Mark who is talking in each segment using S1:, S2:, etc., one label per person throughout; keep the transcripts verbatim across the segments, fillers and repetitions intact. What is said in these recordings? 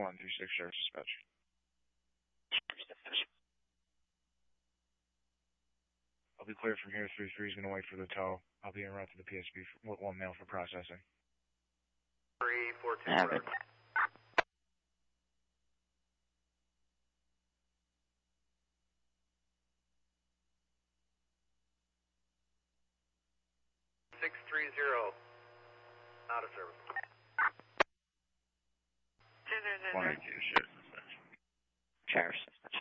S1: one three six Sheriff Dispatch. I'll be clear from here. three three is going to wait for the tow. I'll be en route to the P S B for, with one mail for processing.
S2: three four two.
S3: Have it.
S2: six three zero. Out of service.
S1: one eighty-two Sheriff Dispatch.
S3: Sheriff's Dispatch.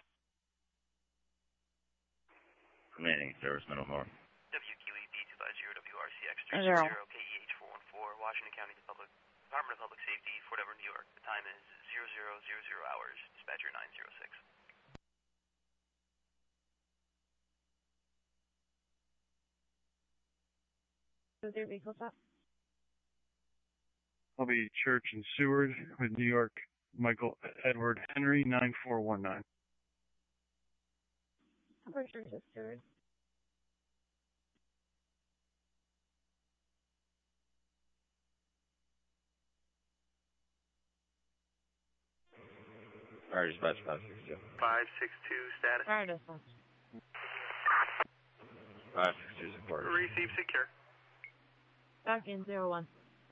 S4: Remaining service middle north.
S5: W Q E B two five zero W R C X three
S3: Zero.
S5: zero K E H four one four, Washington County Public Department of Public Safety, Fort Edward, New York. The time is zero zero zero zero hours. Dispatcher nine zero six.
S6: Is there a vehicle stop?
S1: I'll be Church and Seward with New York, Michael Edward Henry, nine four one nine.
S6: For Church and Stewart.
S4: Fire dispatch five six two.
S2: five six two status.
S6: Fire dispatch.
S4: five six two support.
S2: Receive secure.
S6: Back in zero one.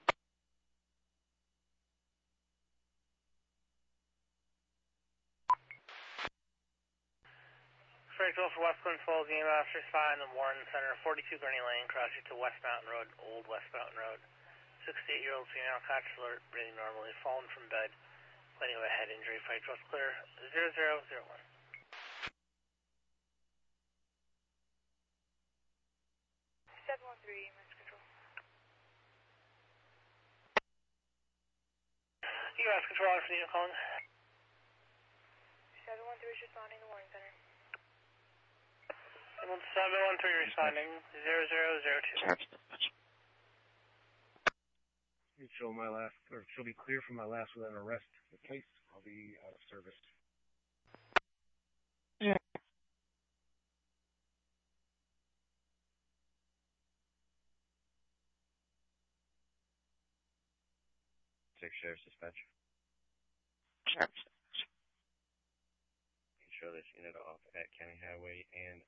S7: Frank Joel for West Glen Falls, game officers find the Warren Center, forty-two Gurney Lane, crossing to West Mountain Road, Old West Mountain Road. sixty-eight-year-old female, conscious alert, breathing normally, fallen from bed, complaining of a head injury. Frank Joel's clear, zero zero zero one.
S8: seven one three, Max Control.
S7: U S Control, on for the calling.
S8: seven one three is responding to Warren Center.
S7: seven one three responding, zero zero zero two.
S3: Sheriff's Dispatch.
S1: Show my last, or she'll be clear from my last without arrest. The case, I'll be out of service. Six Sheriff's Dispatch.
S3: Sheriff's Dispatch.
S1: Show this unit off at County Highway and